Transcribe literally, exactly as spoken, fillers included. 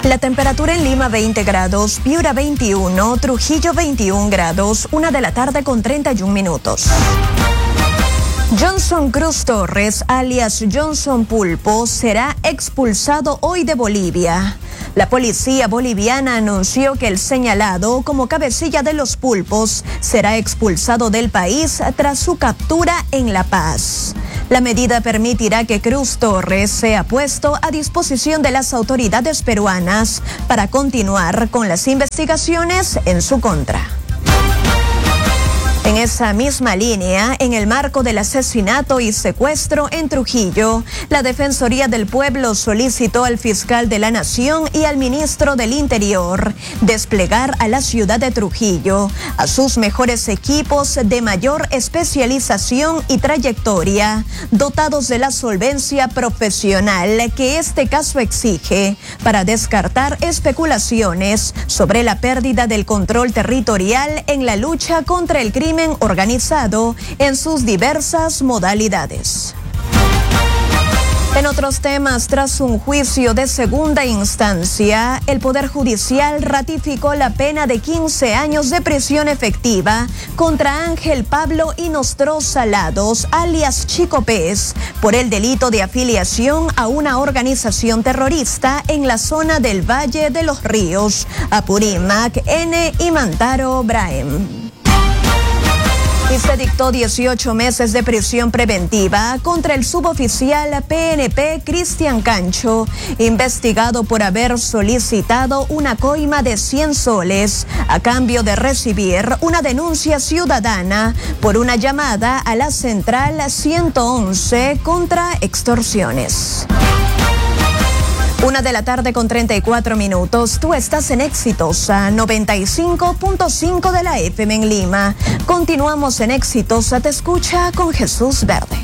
La temperatura en Lima veinte grados, Piura veintiuno, Trujillo veintiún grados, una de la tarde con treinta y un minutos. Johnson Cruz Torres, alias Johnson Pulpo, será expulsado hoy de Bolivia. La policía boliviana anunció que el señalado como cabecilla de los pulpos será expulsado del país tras su captura en La Paz. La medida permitirá que Cruz Torres sea puesto a disposición de las autoridades peruanas para continuar con las investigaciones en su contra. En esa misma línea, en el marco del asesinato y secuestro en Trujillo, la Defensoría del Pueblo solicitó al fiscal de la Nación y al ministro del Interior desplegar a la ciudad de Trujillo a sus mejores equipos de mayor especialización y trayectoria, dotados de la solvencia profesional que este caso exige para descartar especulaciones sobre la pérdida del control territorial en la lucha contra el crimen organizado en sus diversas modalidades. En otros temas, tras un juicio de segunda instancia, el Poder Judicial ratificó la pena de quince años de prisión efectiva contra Ángel Pablo Inostroza Lados, alias Chico Pez, por el delito de afiliación a una organización terrorista en la zona del Valle de los Ríos, Apurímac, N y Mantaro, Braem. Y se dictó dieciocho meses de prisión preventiva contra el suboficial P N P Cristian Cancho, investigado por haber solicitado una coima de cien soles a cambio de recibir una denuncia ciudadana por una llamada a la central ciento once contra extorsiones. Una de la tarde con treinta y cuatro minutos. Tú estás en Exitosa noventa y cinco punto cinco de la F M en Lima. Continuamos en Exitosa Te Escucha con Jesús Verde.